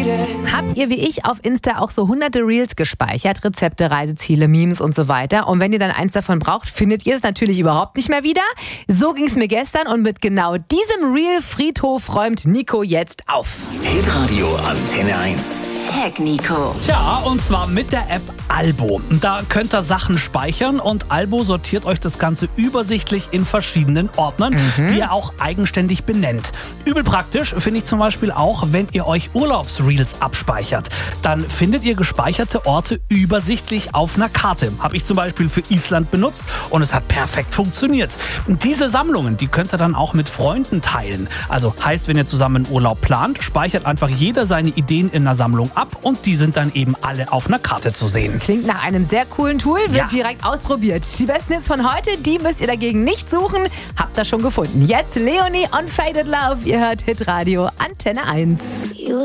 Habt ihr wie ich auf Insta auch so hunderte Reels gespeichert? Rezepte, Reiseziele, Memes und so weiter. Und wenn ihr dann eins davon braucht, findet ihr es natürlich überhaupt nicht mehr wieder. So ging es mir gestern und mit genau diesem Reel-Friedhof räumt Nico jetzt auf. Hitradio Antenne 1. Tag Nico. Tja, und zwar mit der App Albo. Da könnt ihr Sachen speichern und Albo sortiert euch das Ganze übersichtlich in verschiedenen Ordnern, die ihr auch eigenständig benennt. Übel praktisch finde ich zum Beispiel auch, wenn ihr euch Urlaubsreels abspeichert. Dann findet ihr gespeicherte Orte übersichtlich auf einer Karte. Habe ich zum Beispiel für Island benutzt und es hat perfekt funktioniert. Diese Sammlungen, die könnt ihr dann auch mit Freunden teilen. Also heißt, wenn ihr zusammen einen Urlaub plant, speichert einfach jeder seine Ideen in einer Sammlung ab und die sind dann eben alle auf einer Karte zu sehen. Klingt nach einem sehr coolen Tool, wird direkt ausprobiert. Die besten Hits von heute, die müsst ihr dagegen nicht suchen. Habt ihr schon gefunden. Jetzt Leonie on Faded Love. Ihr hört Hitradio Antenne 1.